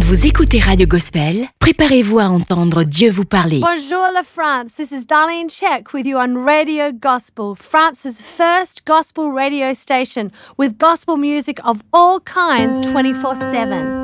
vous écoutez Radio Gospel, préparez-vous à entendre Dieu vous parler. Bonjour la France, this is Darlene Check with you on Radio Gospel, France's first gospel radio station with gospel music of all kinds 24/7.